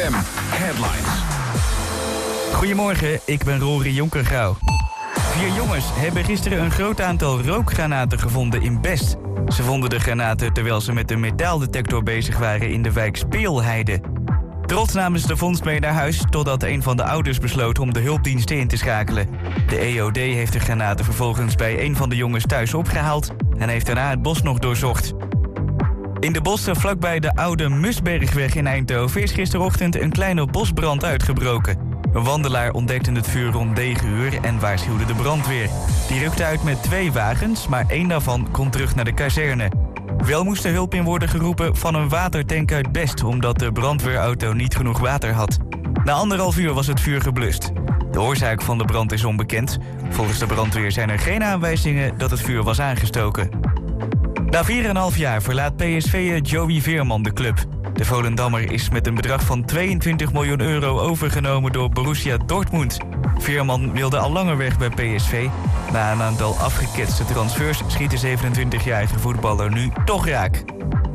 FM Headlines. Goedemorgen, ik ben Rory Jonkergouw. 4 jongens hebben gisteren een groot aantal rookgranaten gevonden in Best. Ze vonden de granaten terwijl ze met een metaaldetector bezig waren in de wijk Speelheide. Trots namen ze de vondst mee naar huis totdat een van de ouders besloot om de hulpdiensten in te schakelen. De EOD heeft de granaten vervolgens bij een van de jongens thuis opgehaald en heeft daarna het bos nog doorzocht. In de bossen vlakbij de oude Musbergweg in Eindhoven is gisterochtend een kleine bosbrand uitgebroken. Een wandelaar ontdekte het vuur rond 9 uur en waarschuwde de brandweer. Die rukte uit met 2 wagens, maar 1 daarvan kon terug naar de kazerne. Wel moest er hulp in worden geroepen van een watertank uit Best, omdat de brandweerauto niet genoeg water had. Na 1,5 uur was het vuur geblust. De oorzaak van de brand is onbekend. Volgens de brandweer zijn er geen aanwijzingen dat het vuur was aangestoken. Na 4,5 jaar verlaat PSV'er Joey Veerman de club. De Volendammer is met een bedrag van 22 miljoen euro overgenomen door Borussia Dortmund. Veerman wilde al langer weg bij PSV. Na een aantal afgeketste transfers schiet de 27-jarige voetballer nu toch raak.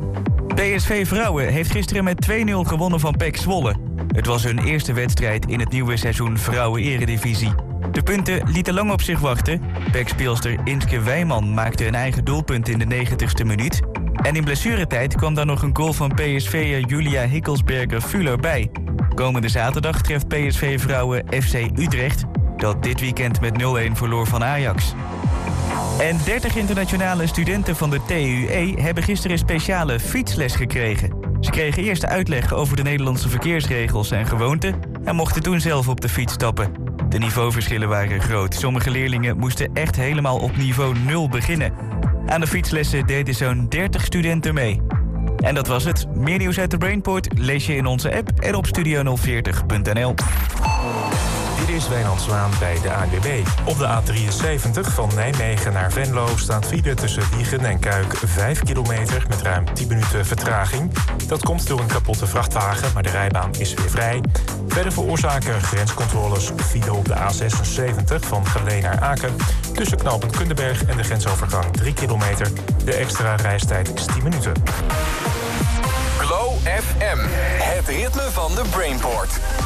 PSV Vrouwen heeft gisteren met 2-0 gewonnen van PEC Zwolle. Het was hun eerste wedstrijd in het nieuwe seizoen Vrouwen-Eredivisie. De punten lieten lang op zich wachten. PEC-speelster Inske Wijman maakte een eigen doelpunt in de 90ste minuut. En in blessuretijd kwam daar nog een goal van PSV'er Julia Hickelsberger-Fuller bij. Komende zaterdag treft PSV Vrouwen FC Utrecht, dat dit weekend met 0-1 verloor van Ajax. En 30 internationale studenten van de TUE hebben gisteren speciale fietsles gekregen. Ze kregen eerst uitleg over de Nederlandse verkeersregels en gewoonten en mochten toen zelf op de fiets stappen. De niveauverschillen waren groot. Sommige leerlingen moesten echt helemaal op niveau 0 beginnen. Aan de fietslessen deden zo'n 30 studenten mee. En dat was het. Meer nieuws uit de Brainport lees je in onze app en op studio040.nl. Dit is Wijnand Zwaan bij de ANWB. Op de A73 van Nijmegen naar Venlo staat file tussen Wiegen en Kuik 5 kilometer met ruim 10 minuten vertraging. Dat komt door een kapotte vrachtwagen, maar de rijbaan is weer vrij. Verder veroorzaken grenscontroles file op de A76 van Geleen naar Aken. Tussen knooppunt Kundenberg en de grensovergang 3 kilometer. De extra reistijd is 10 minuten. Glow FM, het ritme van de Brainport.